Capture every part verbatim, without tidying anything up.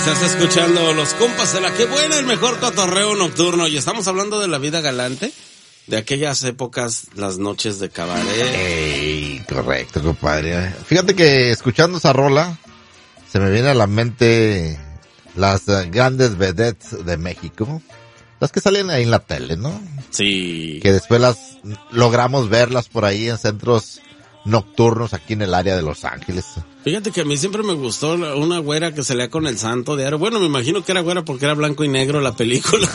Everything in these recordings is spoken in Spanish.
Estás escuchando Los Compas de la Qué Buena, el mejor cotorreo nocturno. Y estamos hablando de la vida galante, de aquellas épocas, las noches de cabaret. Ey, correcto, compadre. Fíjate que escuchando esa rola, se me viene a la mente las uh, grandes vedettes de México. Las que salen ahí en la tele, ¿no? Sí. Que después las logramos verlas por ahí en centros nocturnos aquí en el área de Los Ángeles. Fíjate que a mí siempre me gustó una güera que salía con el santo diario. Bueno, me imagino que era güera porque era blanco y negro la película.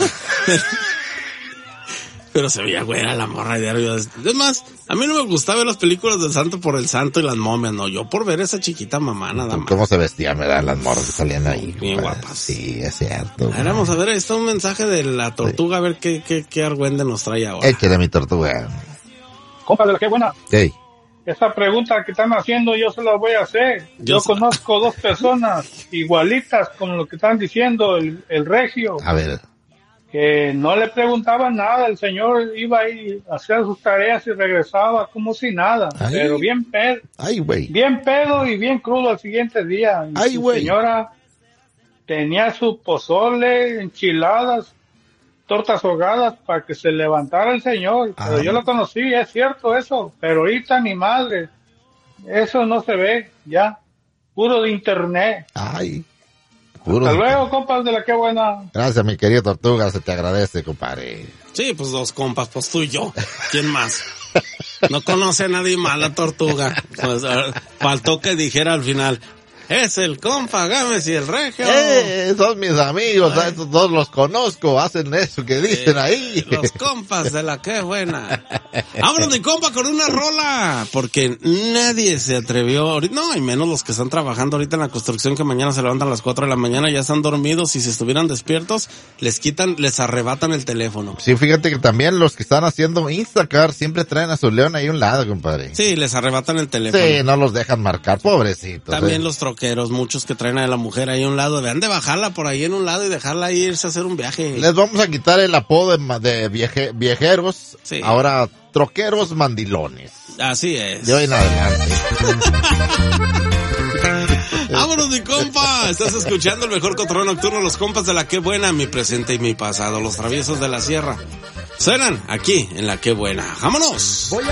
Pero se veía güera la morra de diario. Es más, a mí no me gustaba ver las películas del santo por el santo y las momias, no. Yo por ver esa chiquita mamá nada más. ¿Cómo se vestían, verdad? Las morras que salían ahí. Bien guapas. Sí, es cierto. Ahora vamos a ver, ahí está un mensaje de la tortuga, a ver qué, qué, qué argüende nos trae ahora. Échale mi tortuga. Compa de la Qué Buena. Hey. Esa pregunta que están haciendo yo se la voy a hacer. Yo, yo conozco dos personas igualitas con lo que están diciendo el, el regio. A ver. Que no le preguntaban nada, el señor iba ahí a hacer sus tareas y regresaba como si nada. Ay. Pero bien pedo. Ay, güey. Bien pedo y bien crudo al siguiente día. Y Ay, güey. Señora tenía su pozole, enchiladas, tortas ahogadas para que se levantara el señor. Pero ah. yo lo conocí, es cierto eso. Pero ahorita ni madre. Eso no se ve ya. Puro de internet. Ay. Puro Hasta luego, compas de la Qué Buena. Gracias, mi querido Tortuga, se te agradece, compadre. Sí, pues dos compas, pues tú y yo. ¿Quién más? No conoce a nadie más la Tortuga. Pues, faltó que dijera al final, es el compa Gámez y el regio. Eh, son mis amigos, a estos dos los conozco, hacen eso que dicen eh, ahí. Los compas de la Qué Buena. Vámonos de compa con una rola, porque nadie se atrevió, no, y menos los que están trabajando ahorita en la construcción, que mañana se levantan a las cuatro de la mañana, ya están dormidos, y si estuvieran despiertos, les quitan, les arrebatan el teléfono. Sí, fíjate que también los que están haciendo Instacar siempre traen a su león ahí a un lado, compadre. Sí, les arrebatan el teléfono. Sí, no los dejan marcar, pobrecitos. También eh. los troqueros, muchos que traen a la mujer ahí a un lado, deberían de bajarla por ahí en un lado y dejarla irse a hacer un viaje. Les vamos a quitar el apodo de, de vieje, viejeros, sí. Ahora troqueros mandilones. Así es. De hoy en adelante. Vámonos, mi compa. Estás escuchando el mejor cotorreo nocturno, Los Compas de la Qué Buena, mi presente y mi pasado, los traviesos de la sierra. Suenan aquí en la Qué Buena. ¡Vámonos! Voy a